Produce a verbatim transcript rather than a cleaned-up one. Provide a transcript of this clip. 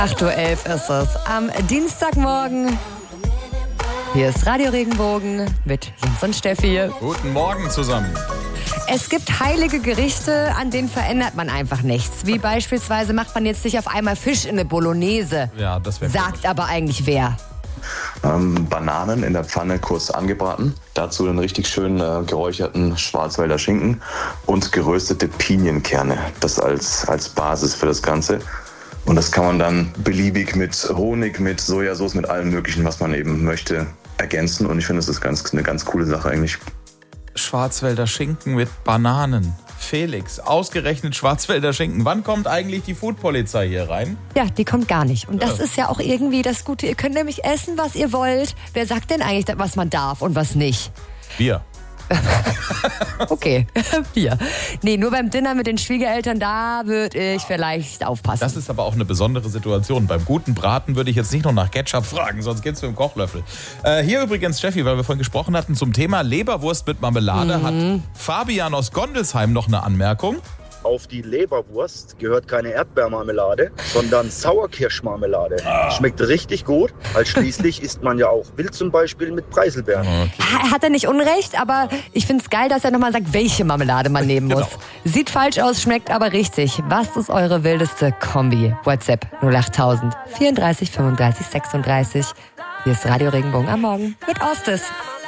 acht Uhr elf ist es am Dienstagmorgen. Hier ist Radio Regenbogen mit Jens und Steffi. Guten Morgen zusammen. Es gibt heilige Gerichte, an denen verändert man einfach nichts. Wie beispielsweise macht man jetzt nicht auf einmal Fisch in eine Bolognese. Ja, das wäre Sagt aber eigentlich wer? Ähm, Bananen in der Pfanne kurz angebraten. Dazu einen richtig schön äh, geräucherten Schwarzwälder Schinken und geröstete Pinienkerne. Das als, als Basis für das Ganze. Und das kann man dann beliebig mit Honig, mit Sojasauce, mit allem Möglichen, was man eben möchte, ergänzen. Und ich finde, das ist ganz, eine ganz coole Sache eigentlich. Schwarzwälder Schinken mit Bananen. Felix, ausgerechnet Schwarzwälder Schinken. Wann kommt eigentlich die Foodpolizei hier rein? Ja, die kommt gar nicht. Und das Ja. ist ja auch irgendwie das Gute. Ihr könnt nämlich essen, was ihr wollt. Wer sagt denn eigentlich, was man darf und was nicht? Wir. Okay, Bier. Nee, nur beim Dinner mit den Schwiegereltern, da würde ich vielleicht aufpassen. Das ist aber auch eine besondere Situation. Beim guten Braten würde ich jetzt nicht noch nach Ketchup fragen, sonst geht's mit dem Kochlöffel. Äh, hier übrigens, Steffi, weil wir vorhin gesprochen hatten zum Thema Leberwurst mit Marmelade, Mhm. hat Fabian aus Gondelsheim noch eine Anmerkung. Auf die Leberwurst gehört keine Erdbeermarmelade, sondern Sauerkirschmarmelade. Schmeckt richtig gut, weil schließlich isst man ja auch Wild zum Beispiel mit Preiselbeeren. Ha- Hat er nicht Unrecht, aber ich finde es geil, dass er nochmal sagt, welche Marmelade man nehmen muss. Genau. Sieht falsch aus, schmeckt aber richtig. Was ist eure wildeste Kombi? WhatsApp null acht tausend vierunddreißig fünfunddreißig sechsunddreißig. Hier ist Radio Regenbogen am Morgen mit Ostes.